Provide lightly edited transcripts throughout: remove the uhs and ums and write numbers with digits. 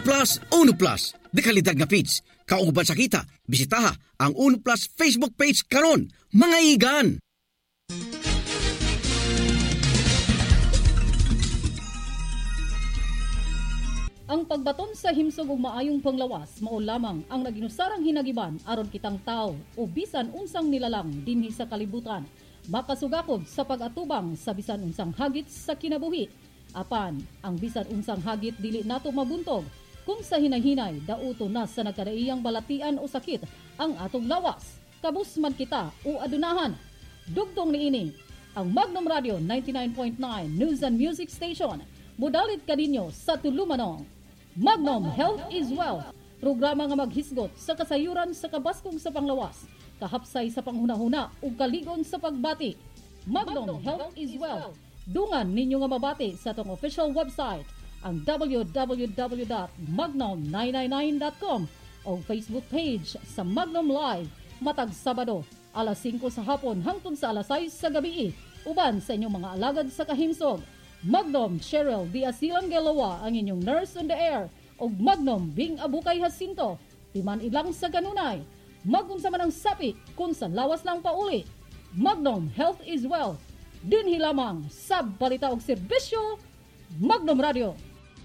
Plus, Uno Plus. Dekalidad nga feeds. Kauban sa kita, bisitaha ang Uno Plus Facebook page karon, mga igan. Ang pagbaton sa himsog ug maayong panglawas mao lamang ang naginusarang hinagiban aron kitang tao o bisan unsang nilalang dinhi sa kalibutan makasugakod sa pag-atubang sa bisan unsang hagit sa kinabuhi. Apan ang bisan unsang hagit dili nato mabuntog kung sa hinay-hinay dauto na sa nagkadaiyang balatian o sakit ang atong lawas. Kabus man kita o adunahan. Dugtong niini ang Magnum Radio 99.9 News and Music Station. Mudalit kaninyo sa tulumanong Magnum Health is Wealth. Programa nga maghisgot sa kasayuran sa kabaskong sa panglawas, kahapsay sa panghunahuna ug kaligon sa pagbati. Magnum Health is Wealth. Dungan ninyo nga mabati sa atong official website, ang www.magnum999.com o Facebook page sa Magnum Live matag Sabado, alas 5 sa hapon hangtod sa alas 6 sa gabi. Uban sa inyong mga alagad sa kahimsog, Magnum Cheryl D. Asilang Gelowa ang inyong nurse on the air o Magnum Bing Abukay Jacinto, timan ilang sa kanunay. Magunsa man ang sapi kung sa lawas lang pauli. Magnum Health is Wealth. Dinhi lamang sa balita og serbisyo, Magnum Radio.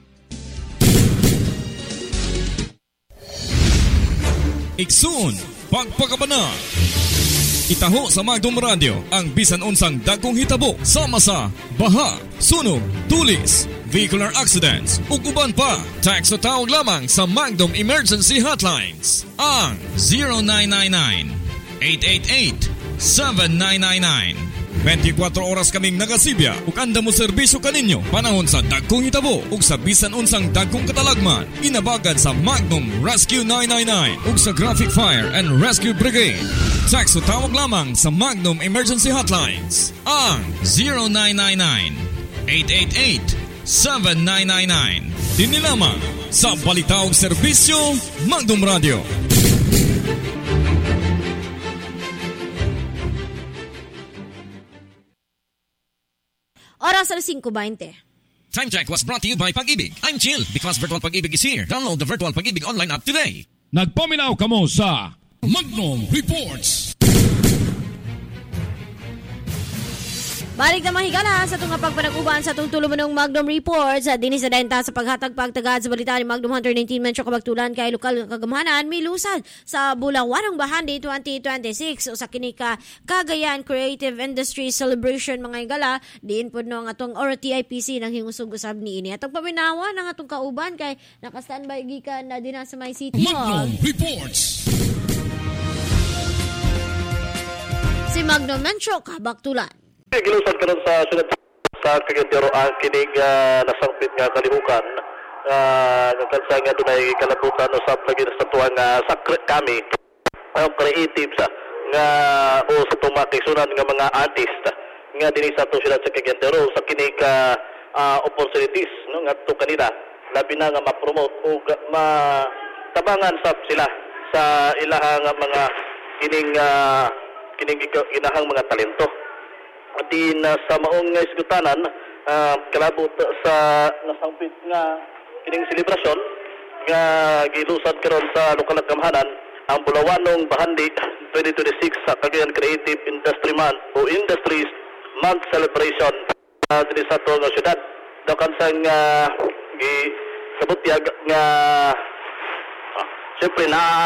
Iksun, pagpakabana. Itaho sa Magnum Radio ang bisan unsang dagkong hitabo sama sa baha, sunog, tulis, vehicular accidents ug uban pa. Text o tawag lamang sa Magnum Emergency Hotlines ang 0999-888-7999. 24 oras kaming nagasibya ug anda mo serbisyo kaninyo panahon sa dagkong hitabo ug sa bisan unsang dagkong katalagman. Inabagan sa Magnum Rescue 999 ug sa Graphic Fire and Rescue Brigade. Text o tawag lamang sa Magnum Emergency Hotlines ang 0999-888-7999. Dini lamang sa balita ug serbisyo, Magnum Radio. Oras alas 5:20. Time check was brought to you by Pag-ibig. I'm Chill because Virtual Pag-ibig is here. Download the Virtual Pag-ibig online app today. Nagpaminaw kamo sa Magnum Reports. Balik na mahigala sa itong pagpanag-uban sa itong tulumanong Magnum Reports. Dinis sa denta sa paghatag pagtagad sa balita ni Magnum Hunter 19 Metro Kabagtulan kay lokal kagamhanan milusad sa Bulawan ng Bahandi 2026 o sa kinika Cagayan Creative Industry Celebration mga igala. Diin po no ang atong RTIPC nang hingusog usab ni ini. Atong paminawa ng atong kauban kay naka-standby gikan na din sa May City Hall. Magnum Reports. Si Magnum Metro Kabagtulan. Gilusan ka nun sa sunod sa Cagayan ang kinig nasangpit nga kalihukan kansa nga doon ay kalabutan usap lagi na sa tuwang sakre kami ang creative sa nga o sa tumakisunan nga mga artist nga din sa sunod sa Cagayan sa kinig opportunities no nga to kanila labi na nga ma-promote o matabangan sila sa ilahang mga kining inahang mga talento. Din sa maong isgutanan kalabot sa nasangpit nga kining selebrasyon nga gilusad karon sa lokal na kamhanan ang Bulawanong Bahandi 2026 sa Cagayan Creative Industry Month o Industries Month Celebration din sa to nga syudad dakan sang gisabutyag nga siyempre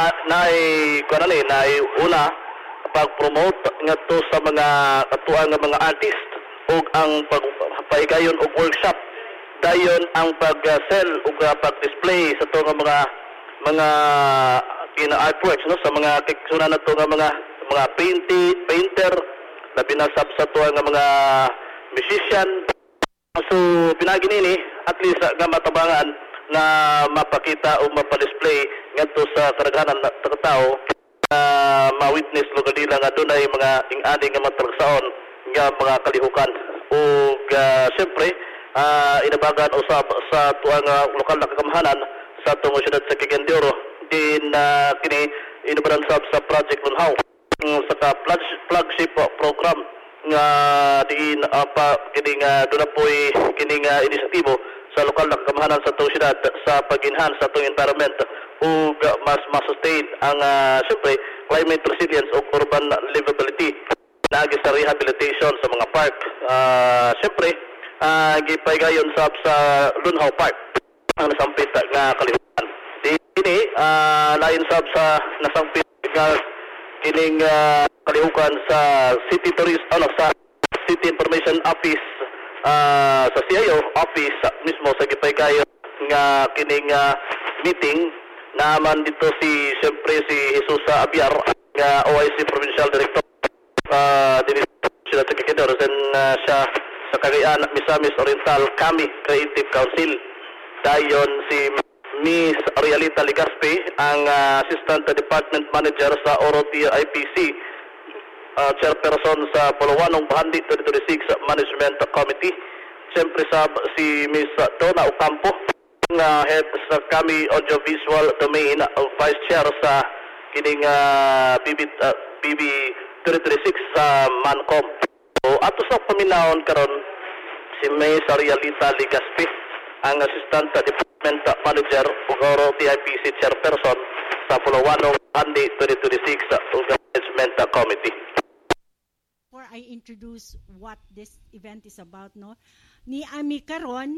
una pag-promote nga to sa mga katuang nga mga artist ug ang pagpahigayon og workshop dayon ang pag-sell ug pag-display sa to nga mga artworks no sa mga kiksuna na to nga mga painter labi na sa to nga mga musician. So pinagi nini at least nga matabangan na mapakita o mapa-display ngadto sa karaghanan na tao ma-witness lugar nila nga doon ay mga ing-ani nga matalagsaon nga mga kalihukan o siyempre inabagan usab sa tuang lokal na kagamhanan sa itong syudad sa Cagayan de Oro din kini inabagan sa Project Lunhaw sa flagship program nga diin pa kini nga doon na po'y kini nga inisyatibo sa lokal na kagamahanan sa itong syudad sa pag-enhance sa itong environment ug mas ma-sustain ang siyempre climate resilience o urban livability naagi sa rehabilitation sa mga park. Siyempre, gipaygayon sa Lunhaw Park ang nasampit nga kalihukan. Dini, lain sa nasampit nga kining kalihukan sa City sa City Information Office sa CIO office mismo sa gipaygayon nga kining meeting naman dito siyempre si Jesus Abiar nga OIC Provincial Director din sila sa Kikidor and siya sa Cagayan Misamis Oriental Kami Creative Council. Dayon si Miss Realita Ligaspi ang Assistant Department Manager sa Orotia IPC, Chairperson sa Palawanong Bahandi 2026 Management Committee. Siyempre si Miss Donna Ocampo, Head sa Kami Audiovisual Domain, Vice Chair sa kining BB 2026 sa Mancom. So ato sa paminahon karon si Miss Realita Ligaspi, ang Assistant Department Manager ug TIPC Chairperson sa Palawanong Bahandi 2026 Management Committee. Before I introduce what this event is about, no, ni ami karon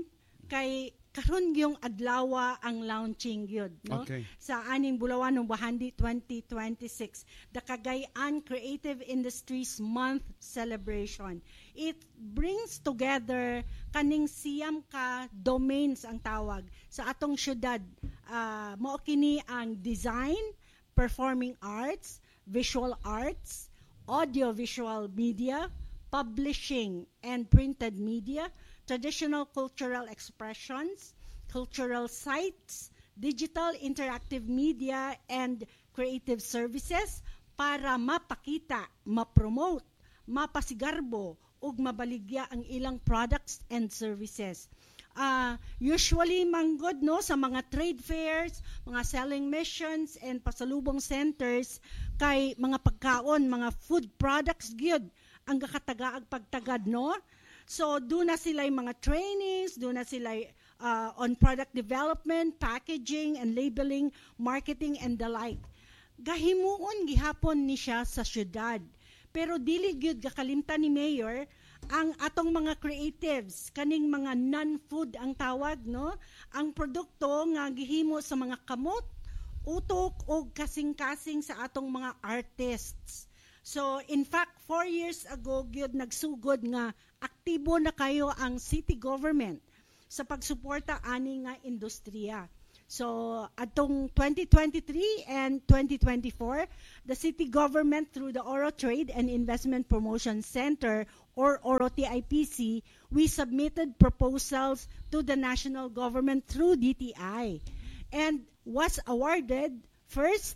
yung adlaw ang launching gyud, no, okay, sa aning Bulawanong Bahandi 2026, the Cagayan Creative Industries Month celebration. It brings together kaning siyam ka domains ang tawag sa atong syudad. Mao kini ang design, performing arts, visual arts, audiovisual media, publishing and printed media, traditional cultural expressions, cultural sites, digital interactive media, and creative services para mapakita, mapromote, mapasigarbo, ug mabaligya ang ilang products and services. Usually manggod, no, sa mga trade fairs, mga selling missions and pasalubong centers kay mga pagkaon, mga food products gyud ang gakatagaag pagtagad, no. So doon na sila mga trainings, doon na sila on product development, packaging and labeling, marketing and the like. Gahimuon gihapon ni siya sa syudad. Pero dili gyud gakalimtan ni Mayor ang atong mga creatives, kaning mga non-food ang tawag, no? Ang produkto nga gihimo sa mga kamot, utok o kasing-kasing sa atong mga artists. So in fact 4 years ago gyud nagsugod nga aktibo na kayo ang city government sa pagsuporta ani nga industriya. So atong 2023 and 2024, the city government through the Oro Trade and Investment Promotion Center or Oro TIPC, we submitted proposals to the national government through DTI and was awarded first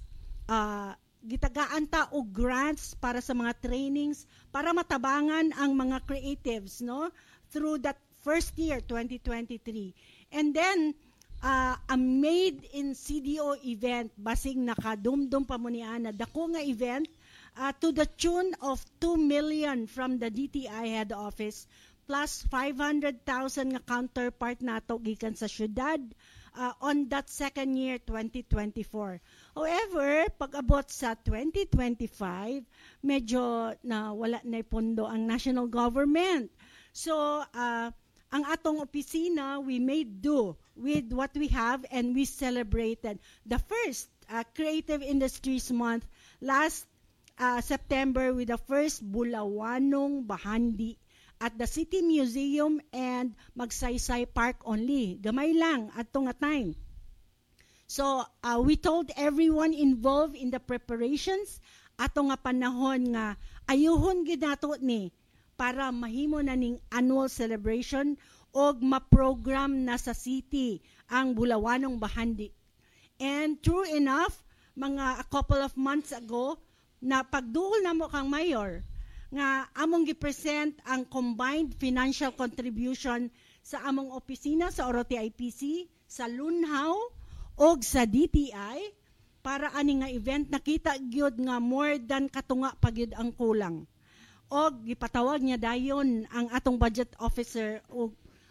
gitagaan ta og grants para sa mga trainings para matabangan ang mga creatives, no, through that first year 2023. And then a made in CDO event basing nakadumdum pa mo niya na dako nga event to the tune of 2 million from the DTI head office plus 500,000 nga counterpart nato gikan sa syudad on that second year 2024. However, pag-abot sa 2025, medyo na wala na pondo ang national government. So, ang atong opisina, we made do with what we have and we celebrated the first Creative Industries Month last September with the first Bulawanong Bahandi at the City Museum and Magsaysay Park only. Gamay lang ato nga time. So, we told everyone involved in the preparations ato nga panahon nga ayuhon gid nato ni para mahimo na ning annual celebration og ma-program na sa city ang Bulawanong Bahandi. And true enough, mga a couple of months ago, na pagduol na mo kang mayor, nga among gipresent ang combined financial contribution sa among opisina sa Oro TIPC, sa Lunhaw o sa DTI para ani nga event nakita gyud nga more than katunga pagyud ang kulang. Og gipatawag niya dayon ang atong budget officer o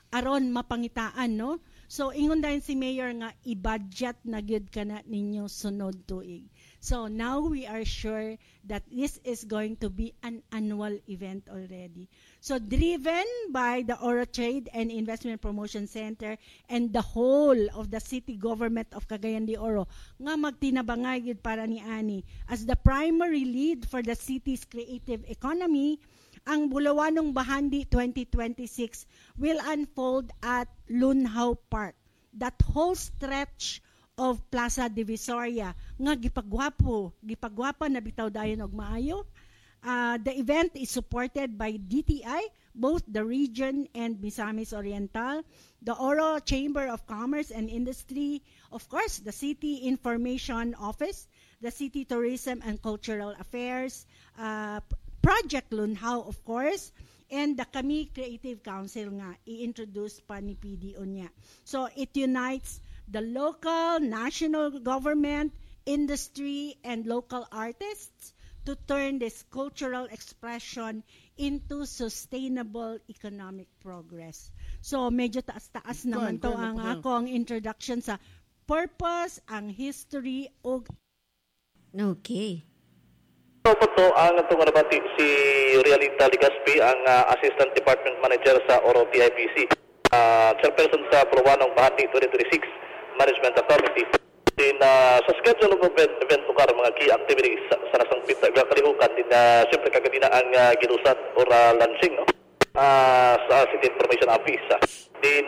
aron mapangitaan, no? So ingon dahil si Mayor nga i-budget na gyud kana ninyo sunod tuig. So now we are sure that this is going to be an annual event already. So driven by the Oro Trade and Investment Promotion Center and the whole of the city government of Cagayan de Oro nga magtinabangay gyud para ni ani as the primary lead for the city's creative economy. Ang Bulawanong Bahandi 2026 will unfold at Lunhaw Park. That whole stretch of Plaza Divisoria nga gipagwapa na bitaw dayon og maayo. The event is supported by DTI, both the region and Misamis Oriental, the Oro Chamber of Commerce and Industry, of course, the City Information Office, the City Tourism and Cultural Affairs, Project Lunhaw, of course, and the Kami Creative Council nga i-introduce pa ni PDO niya. So it unites the local, national government, industry, and local artists to turn this cultural expression into sustainable economic progress. So medyo taas-taas naman to ang akong introduction sa purpose, ang history, o... Okay. So po to, ang itong nabati si Realita Ligaspi, ang Assistant Department Manager sa Oro TIPC. Chairperson sa Bulawanong Bahati 2026 Management Authority. Din sa schedule of event lugar, mga key activities sa nasangpit na kalihukan, din siyempre kagadina ang ginusad or launching, no? Sa City Information Office. Din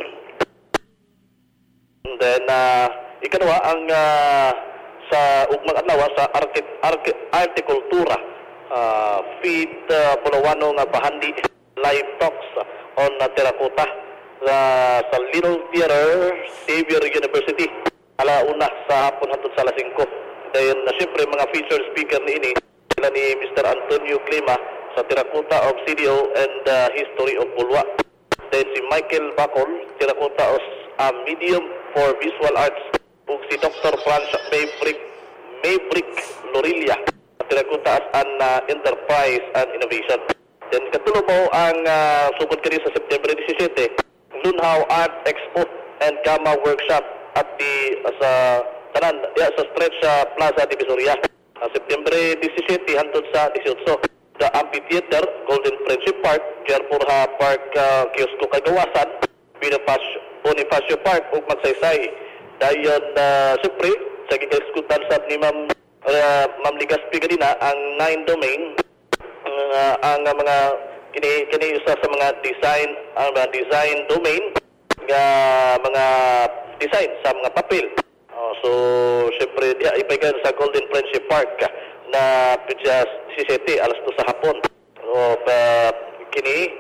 then ikalawa ang sa ugmang adlaw sa artikultura, feed Bulawanong Bahandi live talks on terracotta sa Little Theater Xavier University alauna sa hapon hangtod sa alas 5. Then siyempre mga featured speaker ni sila ni Mr. Antonio Clima sa terracotta of CDO and history of Bulwa. Then si Michael Bacol, terracotta of medium for visual arts, ug si Dr. Franz Maybrick Lorilia, terracotta as an enterprise and innovation. Then katulo mo ang sugod kini sa September 17, Lunhaw Art Expo and Gamma Workshop at sa stretch Plaza Divisoria. September 17 hangtod sa 18. The Amphitheater, Golden Friendship Park, Jerpurha Park, Kiosco Kagawasan, Bonifacio Park ug Magsaysay. Dayon siyempre sa gikaiskutan sa ni Ma'am Ligaspi kanina ang 9 domain, ang mga kini usa sa mga design domain nga mga design sa mga papel. So syempre ipagan sa Golden Friendship Park na pidya 17 alas 2 sa hapon. So kini